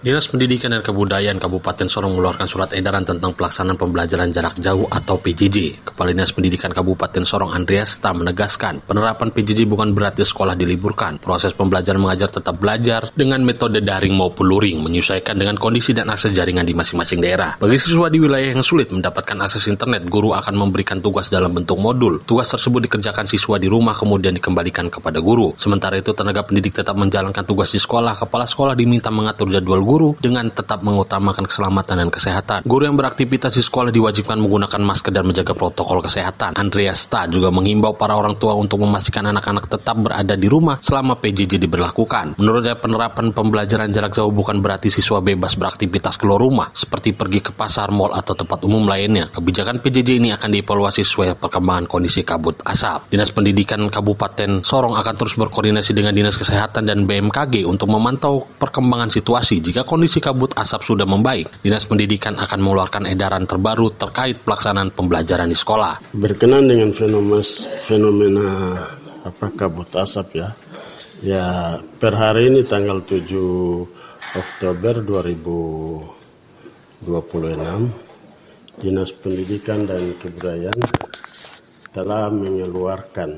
Dinas Pendidikan dan Kebudayaan Kabupaten Sorong mengeluarkan surat edaran tentang pelaksanaan pembelajaran jarak jauh atau PJJ. Kepala Dinas Pendidikan Kabupaten Sorong Andreas Ta menegaskan, penerapan PJJ bukan berarti sekolah diliburkan. Proses pembelajaran mengajar tetap belajar dengan metode daring maupun luring, menyesuaikan dengan kondisi dan akses jaringan di masing-masing daerah. Bagi siswa di wilayah yang sulit mendapatkan akses internet, guru akan memberikan tugas dalam bentuk modul. Tugas tersebut dikerjakan siswa di rumah kemudian dikembalikan kepada guru. Sementara itu, tenaga pendidik tetap menjalankan tugas di sekolah. Kepala sekolah diminta mengatur jadwal guru dengan tetap mengutamakan keselamatan dan kesehatan. Guru yang beraktivitas di sekolah diwajibkan menggunakan masker dan menjaga protokol kesehatan. Andreas Ta juga menghimbau para orang tua untuk memastikan anak-anak tetap berada di rumah selama PJJ diberlakukan. Menurutnya, penerapan pembelajaran jarak jauh bukan berarti siswa bebas beraktivitas keluar rumah, seperti pergi ke pasar, mal, atau tempat umum lainnya. Kebijakan PJJ ini akan dievaluasi sesuai perkembangan kondisi kabut asap. Dinas Pendidikan Kabupaten Sorong akan terus berkoordinasi dengan Dinas Kesehatan dan BMKG untuk memantau perkembangan situasi. Jika kondisi kabut asap sudah membaik, Dinas Pendidikan akan mengeluarkan edaran terbaru terkait pelaksanaan pembelajaran di sekolah. Berkenan dengan fenomena kabut asap ya per hari ini tanggal 7 Oktober 2026 Dinas Pendidikan dan Kebudayaan telah mengeluarkan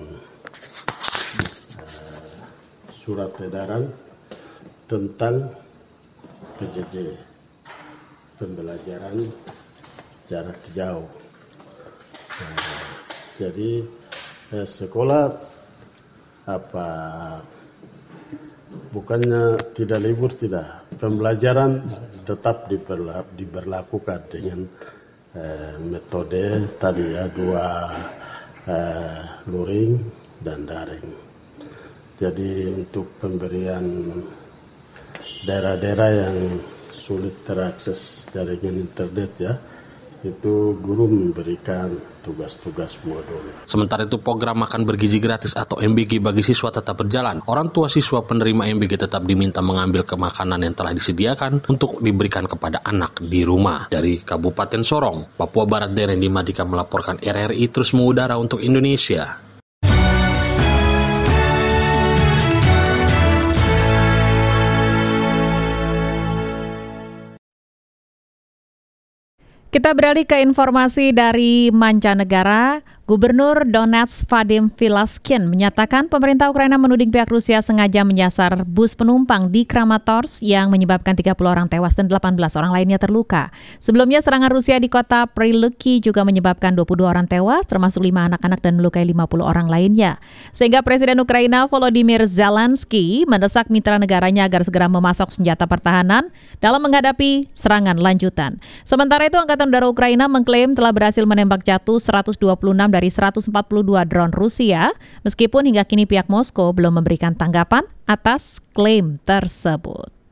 surat edaran tentang PJJ, pembelajaran jarak jauh. Jadi sekolah bukannya tidak libur, tidak. Pembelajaran tetap diberlakukan dengan metode tadi luring dan daring. Jadi untuk pemberian daerah-daerah yang sulit terakses jaringan internet itu guru memberikan tugas-tugas modul. Sementara itu, program makan bergizi gratis atau MBG bagi siswa tetap berjalan. Orang tua siswa penerima MBG tetap diminta mengambil makanan yang telah disediakan untuk diberikan kepada anak di rumah. Dari Kabupaten Sorong, Papua Barat, Derendi Madika melaporkan. RRI terus mengudara untuk Indonesia. Kita beralih ke informasi dari mancanegara. Gubernur Donetsk Vadim Vilaskin menyatakan pemerintah Ukraina menuding pihak Rusia sengaja menyasar bus penumpang di Kramatorsk yang menyebabkan 30 orang tewas dan 18 orang lainnya terluka. Sebelumnya serangan Rusia di kota Priluki juga menyebabkan 22 orang tewas, termasuk 5 anak-anak dan melukai 50 orang lainnya. Sehingga Presiden Ukraina Volodymyr Zelensky mendesak mitra negaranya agar segera memasok senjata pertahanan dalam menghadapi serangan lanjutan. Sementara itu, Angkatan Udara Ukraina mengklaim telah berhasil menembak jatuh 126 dari 142 drone Rusia, meskipun hingga kini pihak Moskow belum memberikan tanggapan atas klaim tersebut.